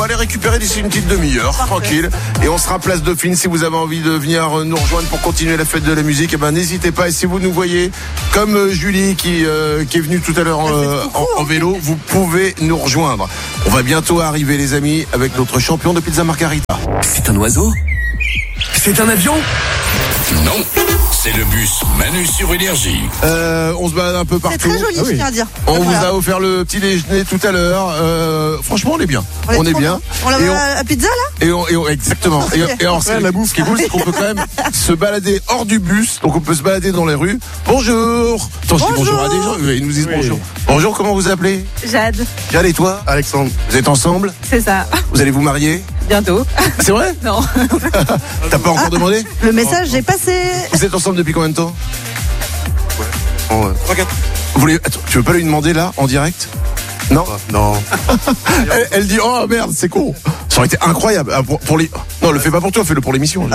va les récupérer d'ici une petite demi-heure, tranquille. Et on sera place Dauphine. Si vous avez envie de venir nous rejoindre pour continuer la fête de la musique, eh ben n'hésitez pas. Et si vous nous voyez, comme Julie qui est venue tout à l'heure en vélo, vous pouvez nous rejoindre. On va bientôt arriver, les amis, avec notre champion de pizza margarita. C'est un oiseau? C'est un avion? Non, c'est le bus Manu sur Énergie. On se balade un peu partout. C'est très joli, je tiens à dire. On vous a offert le petit déjeuner tout à l'heure. Franchement, on est bien. On est bien. On l'a à pizza là? Exactement. Et alors, la bouffe, ce qui est cool, c'est qu'on peut quand même se balader hors du bus. Donc, on peut se balader dans les rues. Bonjour. Attends, je dis bonjour à des gens. Ils nous disent bonjour. Bonjour, comment vous appelez? Jade. Jade, et toi? Alexandre. Vous êtes ensemble? C'est ça. Vous allez vous marier? Bientôt. C'est vrai? Non. T'as pas encore demandé? Le message est passé. Vous êtes ensemble depuis combien de temps? Ouais. 3-4. Attends, tu veux pas lui demander là, en direct? Non? Non. Elle dit, oh merde, c'est con. Ça aurait été incroyable. Pour les... Non, le fais pas pour toi, fais-le pour l'émission.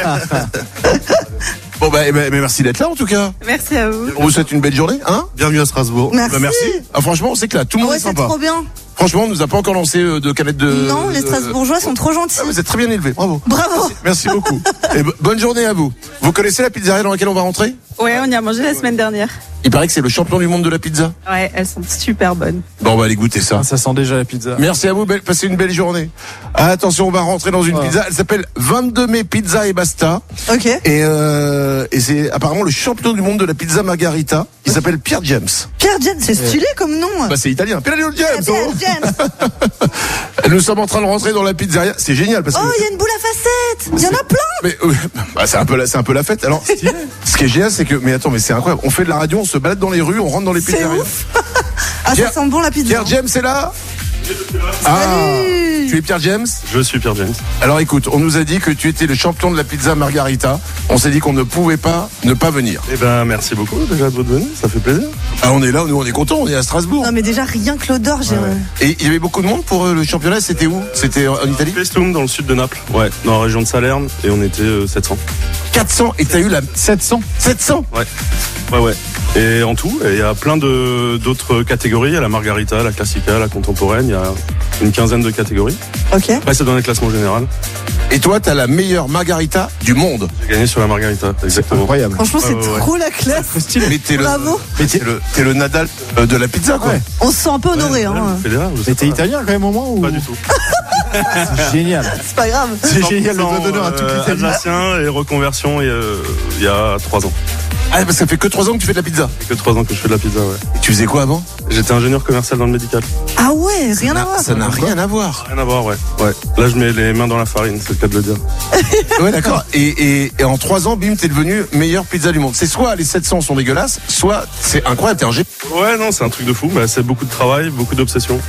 Bon, mais merci d'être là en tout cas. Merci à vous. On vous souhaite une belle journée, hein? Bienvenue à Strasbourg. Merci. Merci. Ah, franchement, on s'éclate. Tout le monde est c'est sympa. trop bien. Franchement, on nous a pas encore lancé de canettes de. Non, les Strasbourgeois sont trop gentils. Ah, vous êtes très bien élevés. Bravo. Bravo. Merci beaucoup. Et bonne journée à vous. Vous connaissez la pizzeria dans laquelle on va rentrer? Ouais, on y a mangé la semaine dernière. Il paraît que c'est le champion du monde de la pizza. Ouais, elles sont super bonnes. Bon, on va aller goûter ça. Ça sent déjà la pizza. Merci à vous, passez une belle journée. Attention, on va rentrer dans une pizza. Elle s'appelle 22 mai Pizza et Basta. Ok. Et c'est apparemment le champion du monde de la pizza margarita. Il s'appelle Pierre James. Pierre James, c'est stylé comme nom. Bah, c'est italien. Pierre James. Pierre James. Nous sommes en train de rentrer dans la pizzeria. C'est génial parce que. Oh, il y a une boule à facettes. Il y en a plein. Mais c'est un peu la fête. Alors, ce qui est génial, c'est que mais c'est incroyable. On fait de la radio, on se balade dans les rues, on rentre dans les C'est pizzerias. ouf. Ah, ça sent bon la pizza. Pierre James est là. Tu es Pierre James? Je suis Pierre James. Alors écoute, on nous a dit que tu étais le champion de la pizza margarita. On s'est dit qu'on ne pouvait pas ne pas venir. Eh ben, merci beaucoup déjà de votre venue, ça fait plaisir. Ah, on est là, nous on est contents, on est à Strasbourg. Non mais déjà rien que l'odeur, j'ai. Et il y avait beaucoup de monde pour le championnat, c'était où? C'était en Italie? Pestum, dans le sud de Naples. Ouais, dans la région de Salerne, et on était 700. 400, et t'as eu la 700? 700? Ouais. Et en tout, il y a plein d'autres catégories. Il y a la margarita, la classica, la contemporaine. Il y a une quinzaine de catégories. Ok. Après, c'est dans les classements général. Et toi, t'as la meilleure margarita du monde. J'ai gagné sur la margarita, exactement. Incroyable. Franchement, c'est trop la classe. Mais t'es Bravo. t'es le Nadal de la pizza, quoi. Ouais. On se sent un peu honoré. Mais t'es italien quand même au moins ou... Pas du tout. C'est génial. C'est pas grave. C'est génial, le doigt d'honneur à toute l'Italie. Alsacien et reconversion il y a 3 ans. Ah, parce que ça fait que 3 ans que tu fais de la pizza. Ça fait que 3 ans que je fais de la pizza, ouais. Et tu faisais quoi avant? J'étais ingénieur commercial dans le médical. Ah ouais, rien à voir. Ça n'a rien à voir. Rien à voir, ouais. Là, je mets les mains dans la farine, c'est le cas de le dire. Ouais, d'accord. Et en 3 ans, bim, t'es devenu meilleure pizza du monde. C'est soit les 700 sont dégueulasses, soit c'est incroyable, t'es un génie. Ouais, non, c'est un truc de fou. Bah, c'est beaucoup de travail, beaucoup d'obsession.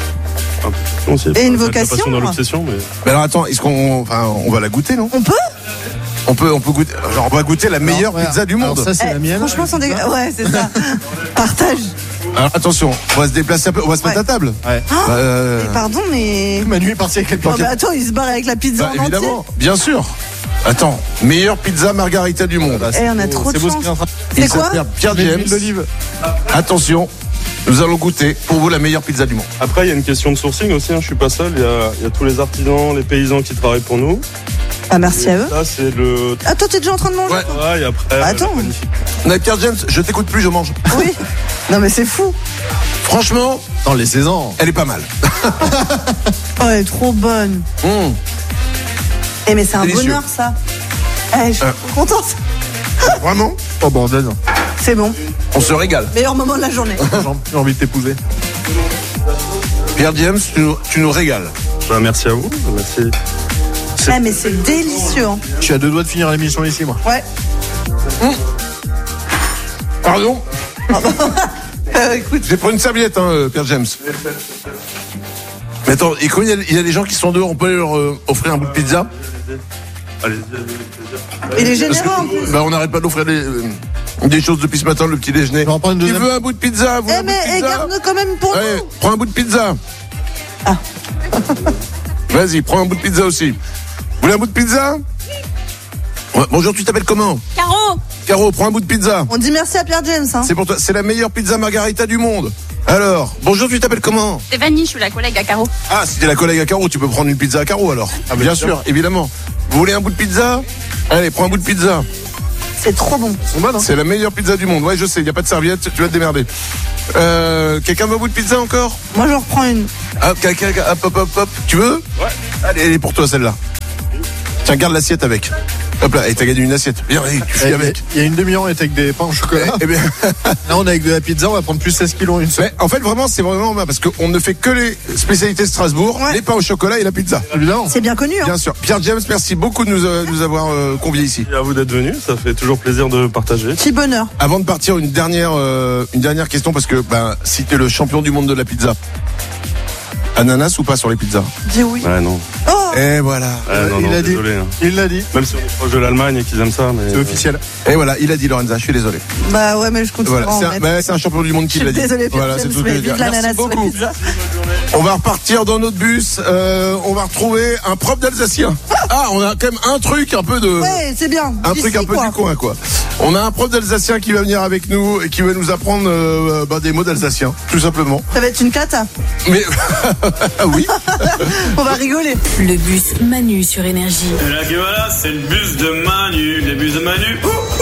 Et une vocation. Pas dans l'obsession, mais. Mais alors attends, est-ce qu'on va la goûter, non? On peut? On peut goûter. Genre, on va goûter la meilleure pizza du monde. Alors ça, c'est la mienne. Franchement, sans dégâts. Ouais, c'est ça. Partage. Alors attention, on va se déplacer un peu, on va se mettre à table. Ouais. Mais pardon, mais. Manu est parti avec quelqu'un. Non, mais attends, il se barre avec la pizza en entier. Évidemment, bien sûr. Attends, meilleure pizza margarita du monde. On a trop de beau ce chance. qu'il est en train de- C'est Il quoi? s'appelle Pierre L'huile James. d'olive. Attention, nous allons goûter pour vous la meilleure pizza du monde. Après, il y a une question de sourcing aussi, je suis pas seul. Il y a tous les artisans, les paysans qui travaillent pour nous. Ah, merci à eux. Ça, c'est le. Ah, toi, t'es déjà en train de manger? Ouais. toi Et après. Attends. magnifique. On a Pierre James, je t'écoute plus, je mange. Oui. Non, mais c'est fou. Franchement, Dans les saisons. elle est pas mal. Oh, elle est trop bonne. Mais c'est un Délicieux. bonheur, ça. Je suis contente. Vraiment, Oh bordel. C'est bon. on se régale. Meilleur moment de la journée. J'ai envie de t'épouser. Pierre James, tu nous régales. Bah, merci à vous. Merci. Mais c'est délicieux. Hein. Je suis à 2 doigts de finir l'émission ici, moi. Ouais. Pardon, Écoute. je vais prendre une serviette, Pierre James. Mais attends, et quand il y a des gens qui sont dehors, on peut leur offrir un bout de pizza? Allez-y. Il est généreux en plus. On n'arrête pas d'offrir des choses depuis ce matin, le petit déjeuner. Je vais en prendre une Qui deuxième. veut un bout de pizza? Vous voulez un bout de Mais pizza? garde-le quand même pour Allez, nous. prends un bout de pizza. Ah. Vas-y, prends un bout de pizza aussi. Vous voulez un bout de pizza? Ouais, bonjour, tu t'appelles comment? Caro. Caro, prends un bout de pizza. On dit merci à Pierre James. Hein. C'est pour toi, c'est la meilleure pizza margarita du monde. Alors, bonjour, tu t'appelles comment? Stéphanie, je suis la collègue à Caro. Ah, si t'es la collègue à Caro, tu peux prendre une pizza à Caro alors. Ah, bien sûr, évidemment. Vous voulez un bout de pizza? Allez, prends un bout de pizza. C'est trop bon. C'est la meilleure pizza du monde. Ouais, je sais, il n'y a pas de serviette, tu vas te démerder. Quelqu'un veut un bout de pizza encore? Moi, j'en reprends une. Ah, quelqu'un, hop. Tu veux? Ouais. Allez, elle est pour toi celle-là. Tiens, garde l'assiette avec. Hop là, et t'as gagné une assiette. Viens, allez, tu fais avec. Il y a une demi-heure, on était avec des pains au chocolat. Eh bien, Là, on est avec de la pizza, on va prendre plus 16 kilos en une seule. en fait, vraiment, c'est vraiment bien parce qu'on ne fait que les spécialités de Strasbourg, Ouais. les pains au chocolat et la pizza. Évidemment. C'est bien connu, hein. Bien sûr. Pierre James, merci beaucoup de nous avoir conviés ici. Et à vous d'être venus, ça fait toujours plaisir de partager. Petit bonheur. Avant de partir, une dernière question parce que si t'es le champion du monde de la pizza, ananas ou pas sur les pizzas? Dis oui. Ouais, non. Oh, Et voilà. Non, il a dit. désolé. Hein. Il l'a dit. Même si on est proche de l'Allemagne et qu'ils aiment ça, mais. C'est officiel. Et voilà, il a dit Lorenza, je suis désolé. bah ouais, mais je continue Voilà, à en mettre. c'est un champion du monde qui Je l'a suis dit. désolée, Pierre Voilà, c'est James, tout ce que mais je veux dire. vive l'ananas Merci sur la beaucoup. pizza. On va repartir dans notre bus. On va retrouver un prof d'Alsacien. Ah, on a quand même un truc un peu de. Ouais, c'est bien. Un Ici, truc un peu quoi. du coin, quoi. On a un prof d'Alsacien qui va venir avec nous et qui va nous apprendre des mots d'Alsacien, tout simplement. Ça va être une cata. Mais oui. On va rigoler. Le bus Manu sur Énergie. Et là que voilà, c'est le bus de Manu, les bus de Manu.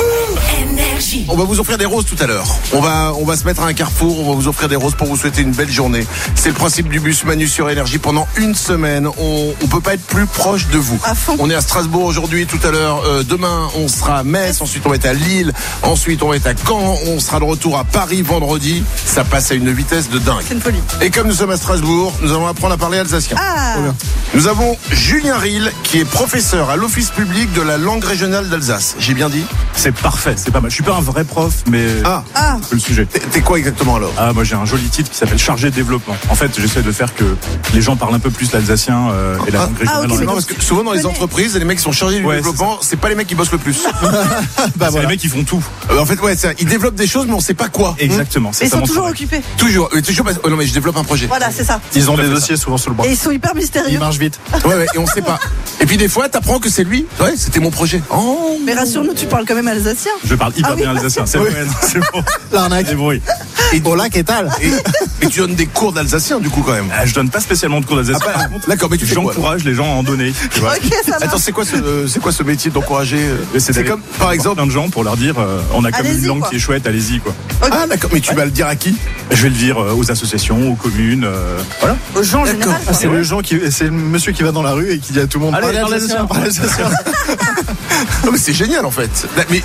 Énergie. On va vous offrir des roses tout à l'heure. On va se mettre à un carrefour, on va vous offrir des roses pour vous souhaiter une belle journée. C'est le principe du bus Manu sur Énergie pendant une semaine. On peut pas être plus proche de vous. À fond. On est à Strasbourg aujourd'hui, tout à l'heure. Demain, on sera à Metz, ensuite on va être à Lille, ensuite on va être à Caen, on sera de retour à Paris vendredi. Ça passe à une vitesse de dingue. C'est une folie. Et comme nous sommes à Strasbourg, nous allons apprendre à parler alsacien. Ah, Nous avons Julien Ril, qui est professeur à l'Office public de la langue régionale d'Alsace. J'ai bien dit? C'est parfait, c'est pas mal. Je suis pas un vrai prof, mais Ah, un peu le sujet. t'es quoi exactement alors? Ah, moi j'ai un joli titre qui s'appelle chargé de développement. En fait, j'essaie de faire que les gens parlent un peu plus l'alsacien et la langue régionale. ok, dans mais la- Non, parce que souvent dans les entreprises, les mecs qui sont chargés du Ouais, développement, c'est pas les mecs qui bossent le plus. C'est les mecs qui font tout. En fait, ouais, ils développent des choses, mais on sait pas quoi. Exactement. c'est ils ça sont mon toujours travail. occupés. Toujours, mais toujours pas. Oh non, mais je développe un projet. Voilà, c'est ça. Ils ont Tout à des fait dossiers souvent sous le bras. Et ils sont hyper Ils mystérieux. marchent vite. Ouais, et on sait pas. Et puis des fois, t'apprends que c'est lui. Ouais, c'était mon projet. Oh. Mais rassure-nous, tu parles quand même alsacien. Je parle hyper Ah oui. bien alsacien. C'est vrai, non, c'est bon. L'arnaque. C'est bruit. Et là, qu'est-ce et tu donnes des cours d'alsacien du coup quand même. Ah, je donne pas spécialement de cours d'alsacien. Ah, par contre, d'accord, mais tu fais quoi, j'encourage les gens à en donner. Tu vois. Ok, ça Attends, marche. c'est quoi ce métier d'encourager? C'est d'aller comme, par voir exemple. plein de gens pour leur dire on a comme Allez-y, une langue quoi. qui est chouette, allez-y quoi. Ah d'accord, mais tu vas le dire à qui? Je vais le dire aux associations, aux communes, voilà. Aux gens en D'accord. général. Ah, c'est c'est le monsieur qui va dans la rue et qui dit à tout le monde Allez, parlez parlez alsacien, parlez alsacien. Non, mais c'est génial en fait. Mais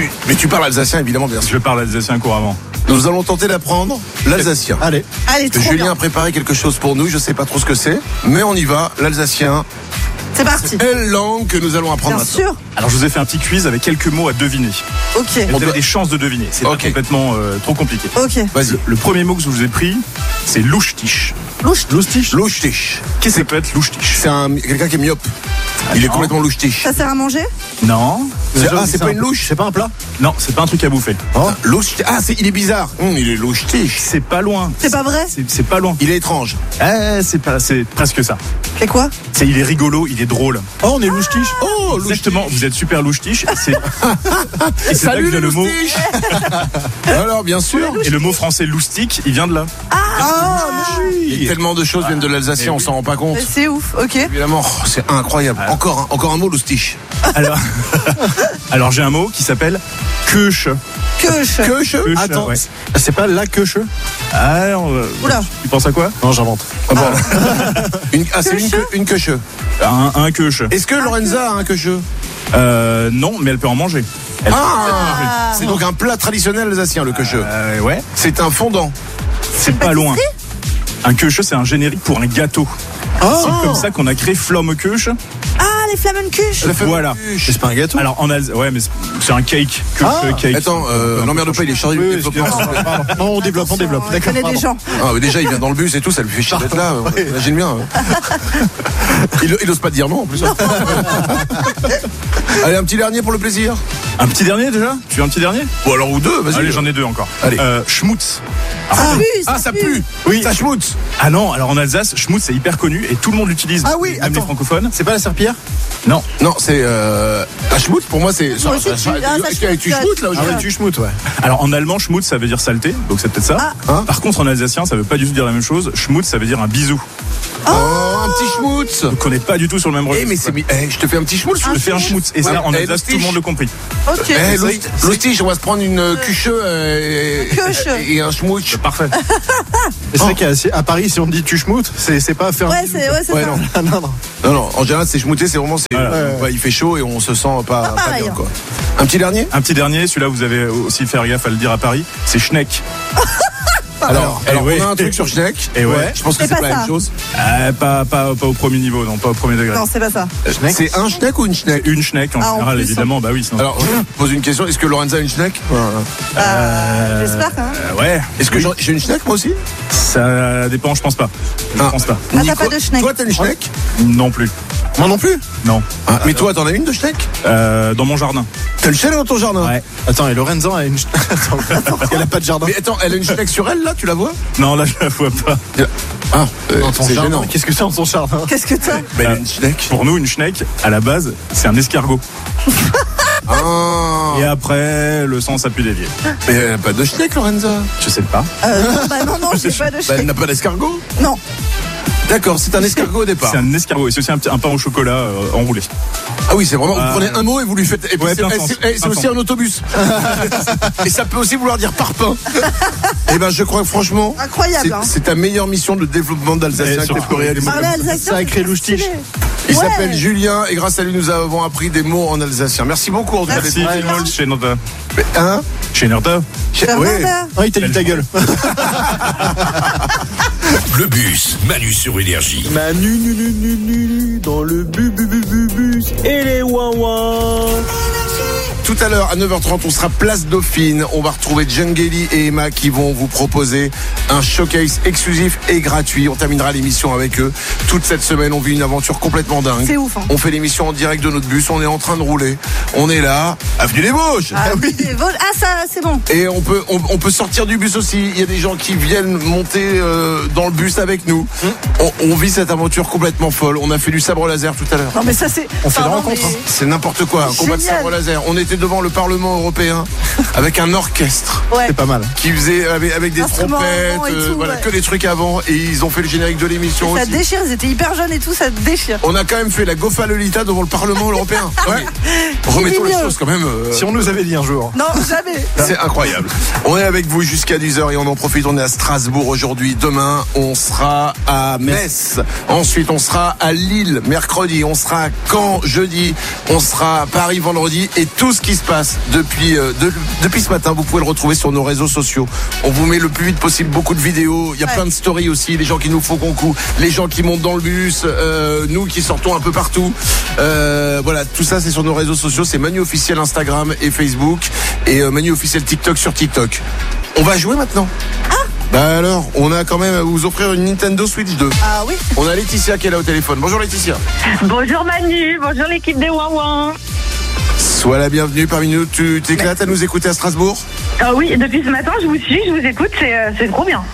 tu parles alsacien évidemment, bien sûr. Je parle alsacien couramment. Nous allons tenter d'apprendre l'alsacien. Allez. Allez, trop Julien bien. a préparé quelque chose pour nous, je sais pas trop ce que c'est, mais on y va. L'alsacien C'est parti. est la langue que nous allons apprendre Bien maintenant. sûr. Alors je vous ai fait un petit quiz avec quelques mots à deviner. Ok. Et vous doit- avez des chances de deviner. C'est Ok. pas complètement trop compliqué. Ok. Vas-y. Le premier mot que je vous ai pris, c'est louche-tiche. Louche. Louche-tiche. Qu'est-ce que ça peut être louche-tiche? C'est quelqu'un qui est myope. Il est non. complètement louche-tiche. Ça sert à manger? Non. C'est pas une louche. C'est pas un plat. Non, c'est pas un truc à bouffer. Il est bizarre. Il est louche-tiche. C'est pas loin. C'est pas vrai? C'est pas loin. Il est étrange. C'est presque ça. C'est quoi? Il est rigolo, il est drôle. Oh, on est louche-tiche. Oh, Exactement, vous êtes super louche-tiche. Et c'est là que Salut vient les le mot. louche-tiches. Alors bien sûr. Et le mot français loustique, il vient de là. Il y a tellement de choses viennent de l'alsacien, on s'en rend pas compte. C'est ouf. Ok. Évidemment, c'est incroyable. Encore un mot loustiche. Alors j'ai un mot qui s'appelle queuche. Queuche. Queuche. Attends, Ouais. c'est pas la queuche. Oula. Tu penses à quoi? Non, j'invente. C'est une queuche. Un queuche. Est-ce que Lorenza a un queuche? Non, mais elle peut en manger. Elle peut en manger. C'est donc un plat traditionnel alsacien, le queuche. Ouais. C'est un fondant. C'est pas loin. Un queuche, c'est un générique pour un gâteau. C'est comme ça qu'on a créé Flammekuche. Ah, les Flammenkuche. Voilà. C'est pas un gâteau. Alors en Alsace, ouais, mais c'est un cake. Cake. Attends, n'emmerde pas, il est chargé Oui, de oui, développement. excusez-moi. Non, on développe. On D'accord. connaît des gens. Ah, mais déjà, il vient dans le bus et tout, ça lui fait chier d'être là. Imagine bien. Il ose pas te dire non en plus. Allez, un petit dernier pour le plaisir. Un petit dernier déjà? Tu veux un petit dernier? Ou alors ou deux, vas-y. Allez, j'en ai deux encore. Allez. Schmutz. Ça pue. Oui. Ça schmutz. Ah non, alors en Alsace, schmutz c'est hyper connu et tout le monde l'utilise. Ah oui, même les attends. francophones. C'est pas la serpillière? Non. Non, c'est un schmutz pour moi c'est. Moi aussi, Tu schmutz là Ah aujourd'hui. ouais, tu schmoutes, ouais. Alors en allemand, schmutz ça veut dire saleté, donc c'est peut-être ça. Ah. Par contre en alsacien, ça veut pas du tout dire la même chose. Schmutz ça veut dire un bisou. Oh, un petit schmutz. Donc on n'est pas du tout sur le même Eh registre. mais c'est je te fais un petit schmutz. Je fais un schmutz et ça en Eh, Alsace tout le monde le compris. Ok. L'hostige, on va se prendre une cuche et un schmutz. Parfait. Mais c'est vrai qu'à Paris, si on dit tu schmoutes, c'est pas faire. Ouais, c'est Ouais, ça. non. Ah, non, non. Non, en général, c'est schmouté, c'est vraiment. Voilà. Il fait chaud et on se sent pas pareil, bien, hein. quoi. Un petit dernier. Un petit dernier, celui-là vous avez aussi faire gaffe à le dire à Paris, c'est schneck. Alors, ouais. on a un truc sur Schneck. Et ouais. Je pense que C'est c'est pas pas la ça. même chose. Pas au premier niveau, non, pas au premier degré. Non, c'est pas ça. C'est un Schneck ou une Schneck? Une schneck en Ah, en général, plus, évidemment, bah oui. Sinon. Alors, je pose une question. Est-ce que Lorenza a une Schneck? J'espère quand même. Ouais. Est-ce que j'ai une Schneck moi aussi? Ça dépend, je pense pas. Je pense pas. Ah, t'as Nico, pas de Schneck? Toi, t'as une Schneck? Non plus. Moi non plus. Non. Ah, mais toi, t'en as une de Schneck? Dans mon jardin. T'as le chêne dans ton jardin? Ouais. Attends, et Lorenza a une. Attends, elle a pas de jardin. Mais attends, elle a une Schneck sur elle là, tu la vois? Non, là je la vois pas. Ah, Dans ton c'est jardin. gênant. Qu'est-ce que c'est dans ton jardin? Qu'est-ce que t'as? Mais elle a une Schneck. Pour nous, une schneck, à la base, c'est un escargot. Ah, Et après, le sens a pu dévier. mais elle a pas de Schneck, Lorenza. Je sais pas. Bah non, j'ai pas de Bah, elle Schneck. n'a pas d'escargot. Non. D'accord, c'est un escargot au départ. C'est un escargot et c'est aussi un pain au chocolat enroulé. Ah oui, c'est vraiment. Vous prenez un mot et vous lui faites. Et puis Ouais, c'est plein sens. c'est Plein aussi sens. un autobus. Et ça peut aussi vouloir dire parpaing. Et ben, je crois que franchement, Incroyable, hein. c'est ta meilleure mission de développement d'Alsacien Et que surtout, tu peux réaliser. Parler alsacien. Sacré c'est louche-tige. stylé. Il Ouais. s'appelle Julien et grâce à lui, nous avons appris des mots en alsacien. Merci beaucoup. En tout cas, Merci, d'être- Vimol, chez Norda. Hein Chez Norda. Ouais. Ah, il t'a dit ta gueule. Le bus Manu sur Énergie. Manu, dans le bus et les ouin-ouin. Tout à l'heure, à 9h30, on sera place Dauphine. On va retrouver Djengeli et Emma qui vont vous proposer un showcase exclusif et gratuit. On terminera l'émission avec eux. Toute cette semaine, on vit une aventure complètement dingue. C'est ouf, hein. On fait l'émission en direct de notre bus. On est en train de rouler. On est là. Avenue des Vosges. Ah, ça, c'est bon. Et on peut sortir du bus aussi. Il y a des gens qui viennent monter dans le bus avec nous. On vit cette aventure complètement folle. On a fait du sabre laser tout à l'heure. Non, mais ça, c'est. On fait la Pardon, rencontre, mais- hein. C'est n'importe quoi, un combat de Génial. sabre laser. On était devant le Parlement européen avec un orchestre Ouais. C'est pas mal. qui faisait avec des Instruments trompettes, avant et tout, voilà, ouais. que des trucs avant, et ils ont fait le générique de l'émission Ça aussi. déchire, ils étaient hyper jeunes et tout, ça déchire. On a quand même fait la Gofa Lolita devant le Parlement européen. Ouais. Remettons les mieux. choses quand même. Si on nous avait dit un jour. Non, jamais. C'est incroyable. On est avec vous jusqu'à 10h et on en profite. On est à Strasbourg aujourd'hui. Demain, on sera à Metz. Ensuite, on sera à Lille mercredi. On sera à Caen jeudi. On sera à Paris vendredi. Et tout ce qui se passe depuis ce matin, vous pouvez le retrouver sur nos réseaux sociaux. On vous met le plus vite possible beaucoup de vidéos. Il y a plein de stories aussi. Les gens qui nous font concours, les gens qui montent dans le bus, nous qui sortons un peu partout. Voilà, tout ça c'est sur nos réseaux sociaux. C'est Manu officiel Instagram et Facebook et Manu officiel TikTok sur TikTok. On va jouer maintenant. Bah alors, on a quand même à vous offrir une Nintendo Switch 2. Ah oui. On a Laetitia qui est là au téléphone. Bonjour Laetitia. Bonjour Manu, bonjour l'équipe des Ouin-Ouin. Sois la bienvenue parmi nous. Tu t'éclates à nous écouter à Strasbourg? Ah oui, depuis ce matin, je vous suis, je vous écoute, c'est trop bien.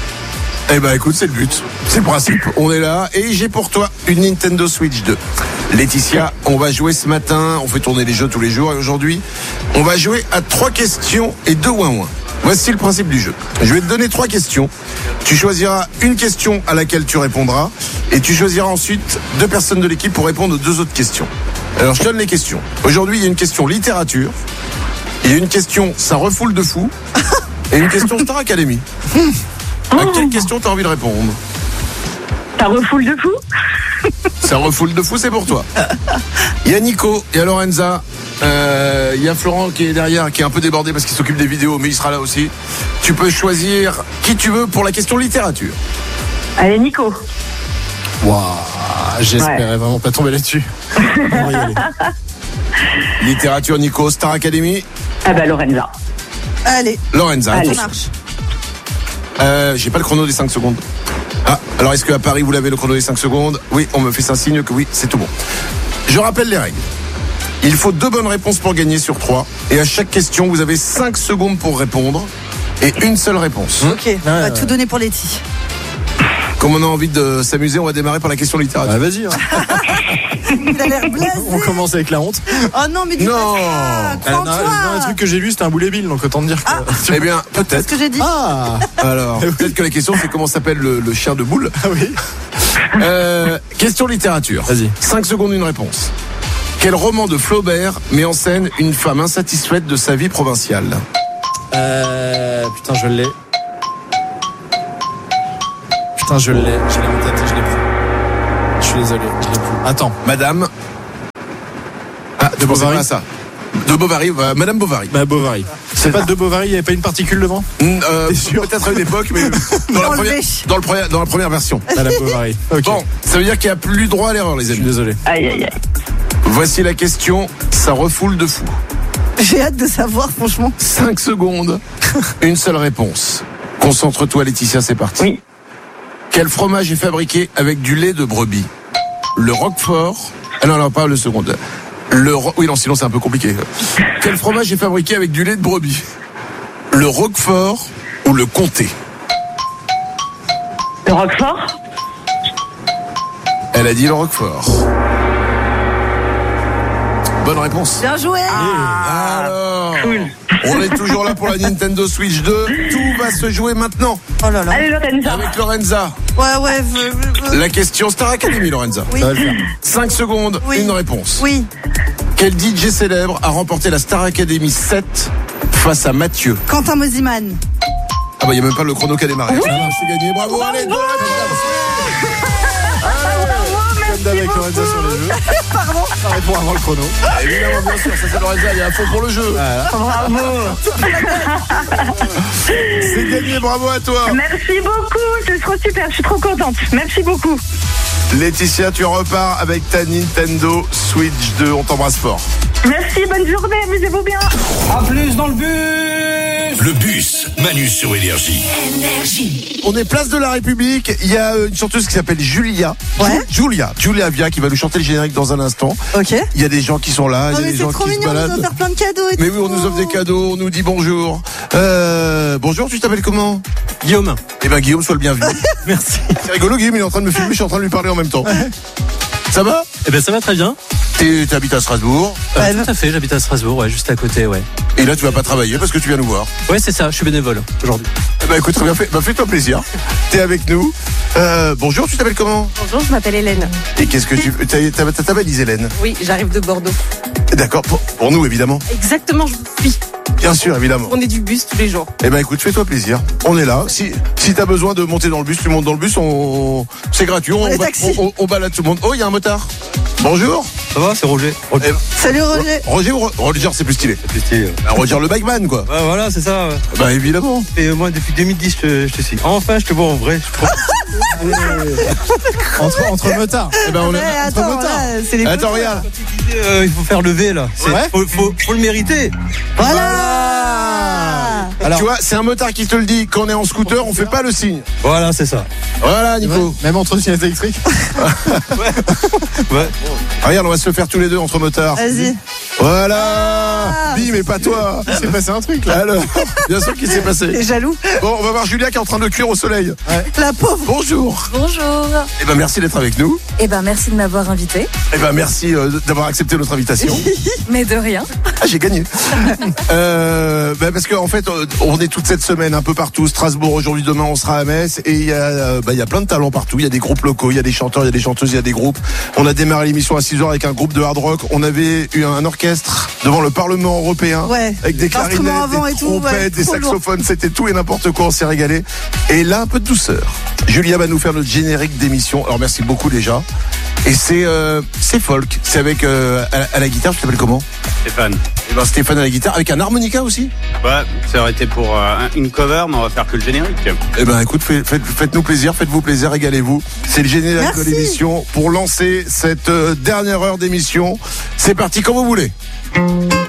Eh ben écoute, c'est le but, c'est le principe. On est là et j'ai pour toi une Nintendo Switch 2. Laetitia, on va jouer ce matin, on fait tourner les jeux tous les jours et aujourd'hui, on va jouer à 3 questions et 2 ouin-ouin. Voici le principe du jeu. Je vais te donner 3 questions. Tu choisiras une question à laquelle tu répondras et tu choisiras ensuite 2 personnes de l'équipe pour répondre aux 2 autres questions. Alors je te donne les questions. Aujourd'hui, il y a une question littérature, il y a une question ça refoule de fou et une question Star Academy. À quelle question t'as envie de répondre? Ça refoule de fou. Ça refoule de fou, c'est pour toi. Il y a Nico, il y a Lorenza, il y a Florent qui est derrière, qui est un peu débordé parce qu'il s'occupe des vidéos, mais il sera là aussi. Tu peux choisir qui tu veux pour la question littérature. Allez Nico. Waouh, j'espérais vraiment pas tomber là-dessus. On va y aller. Littérature Nico, Star Academy, Ah bah Lorenza. Allez, Lorenza. Allez. ça attention. marche. J'ai pas le chrono des 5 secondes. Ah, alors est-ce qu'à Paris vous l'avez le chrono des 5 secondes? Oui, on me fait un signe que oui, c'est tout bon. Je rappelle les règles. Il faut 2 bonnes réponses pour gagner sur 3. Et à chaque question, vous avez 5 secondes pour répondre. et une seule réponse. Ok, on va tout donner pour Letty. Comme on a envie de s'amuser, on va démarrer par la question littérature. Vas-y. Il a l'air blasé. On commence avec la honte. Oh non, mais dis pas ça. Crois-en-toi. Non, le truc que j'ai vu, c'était un boulet bill, donc autant te dire. Eh bien, C'est peut-être. ce que j'ai dit. Alors, peut-être que la question, c'est comment s'appelle le chien de boule. Ah oui. Question littérature. Vas-y. 5 secondes, une réponse. Quel roman de Flaubert met en scène une femme insatisfaite de sa vie provinciale? Putain, je l'ai. Putain, je l'ai en tête, je l'ai plus. Je suis désolé, je l'ai plus. Attends. Madame. De Bovary. à ça. De Bovary, Madame Bovary. Bovary. C'est pas de Bovary, il n'y avait pas une particule devant? Peut-être à une époque, mais dans la première version. Madame Bovary. Okay. Bon, ça veut dire qu'il n'y a plus droit à l'erreur, les amis. Je suis désolé. Aïe, aïe, aïe. Voici la question, ça refoule de fou. J'ai hâte de savoir, franchement. 5 secondes, une seule réponse. Concentre-toi, Laetitia, c'est parti. Oui. Quel fromage est fabriqué avec du lait de brebis? Le Roquefort. Ah non, pas le second. Oui, non, sinon c'est un peu compliqué. Quel fromage est fabriqué avec du lait de brebis? Le Roquefort ou le Comté? Le Roquefort? Elle a dit le Roquefort. Bonne réponse. Bien joué. Alors, Cool. on est toujours là pour la Nintendo Switch 2. Tout va se jouer maintenant. Oh là là. Allez, Lorenza. Avec Lorenza. Ouais. La question Star Academy, Lorenza. Oui. Ça va le faire. 5 secondes, Oui. une réponse. Oui. Quel DJ célèbre a remporté la Star Academy 7 face à Mathieu? Quentin Mosiman. Ah bah il n'y a même pas le chrono qui a démarré. C'est gagné, bravo, allez, bonne réponse. Comme d'hab avec Lorenza sur les jeux. Pardon. Ça répond avant le chrono. Évidemment, bien sûr, ça c'est Lorenza, il est à fond pour le jeu. Bravo. C'est gagné, bravo à toi. Merci beaucoup. C'est trop super. Je suis trop contente. Merci beaucoup. Laetitia, tu repars avec ta Nintendo Switch 2, on t'embrasse fort. Merci. Bonne journée. Amusez-vous bien. À plus dans le bus. Le bus, Manu sur Énergie. On est place de la République, il y a une chanteuse qui s'appelle Julia. Ouais. Julia Via qui va nous chanter le générique dans un instant. Ok. Il y a des gens qui sont là, Oh, il y a mais des c'est gens trop qui se mignon, on nous baladent. offre plein de cadeaux et Mais tout. oui, on nous offre des cadeaux, on nous dit bonjour. Bonjour, tu t'appelles comment? Guillaume. Eh ben Guillaume, sois le bienvenu. Merci. C'est rigolo, Guillaume, il est en train de me filmer, je suis en train de lui parler en même temps. Ça va? Eh ben ça va très bien. T'habites à Strasbourg. Tout à fait, j'habite à Strasbourg, ouais, juste à côté, ouais. Et là, tu vas pas travailler parce que tu viens nous voir. Ouais, c'est ça, je suis bénévole aujourd'hui. Eh ben écoute, très bien fait. Bah, fais-toi plaisir. T'es avec nous. Bonjour, tu t'appelles comment? Bonjour, je m'appelle Hélène. Et qu'est-ce que tu... Ta valise, Hélène? Oui, j'arrive de Bordeaux. D'accord, pour nous, évidemment. Exactement, je vous suis. Bien sûr, évidemment. On est du bus tous les jours. Eh ben écoute, fais-toi plaisir. On est là. Si t'as besoin de monter dans le bus, tu montes dans le bus. C'est gratuit. On balade tout le monde. Oh, il y a un motard. Bonjour. Ça va, c'est Roger. Salut Roger. Roger, c'est plus stylé. Roger le bikeman, quoi. Ouais, voilà, c'est ça. Ouais. Bah évidemment. Et moi, depuis 2010, je te suis. Enfin, je te vois en vrai. Entre motards. Eh ben on est Attends, entre motards. là, c'est les Attends, regarde. Il faut faire lever là. Ouais. Faut le mériter. Voilà. Alors, tu vois, c'est un motard qui te le dit. Quand on est en scooter, on fait pas le signe. Voilà, c'est ça. Voilà, Nico. Même entre trottinette électrique. Ouais. Regarde, on va se le faire tous les deux entre motards. Vas-y. Voilà. Bim, mais pas toi. Il s'est passé un truc là. Alors, bien sûr qu'il s'est passé. T'es jaloux. Bon, on va voir Julia qui est en train de cuire au soleil. La pauvre. Bonjour. Bonjour. Eh ben merci d'être avec nous. Eh ben, merci de m'avoir invité. Eh ben merci d'avoir accepté notre invitation. Mais de rien. Ah, j'ai gagné. Parce qu'en fait, on est toute cette semaine un peu partout. Strasbourg aujourd'hui, demain, on sera à Metz et il y a plein de talents partout. Il y a des groupes locaux, il y a des chanteurs, il y a des chanteuses, il y a des groupes. On a démarré l'émission à 6h avec un groupe de hard rock. On avait eu un orchestre devant le Parlement européen avec des clarinettes, des trompettes, des saxophones. C'était tout et n'importe quoi. On s'est régalé. Et là, un peu de douceur. Julia va nous faire notre générique d'émission. Alors merci beaucoup déjà. Et c'est folk. C'est avec à la guitare. Tu t'appelles comment? Stéphane. Et ben Stéphane à la guitare avec un harmonica aussi. Ouais, ça aurait été pour une cover, mais on va faire que le générique. Eh ben écoute, faites-nous plaisir, faites-vous plaisir, régalez-vous. C'est le générique de l'émission pour lancer cette dernière heure d'émission. C'est parti quand vous voulez.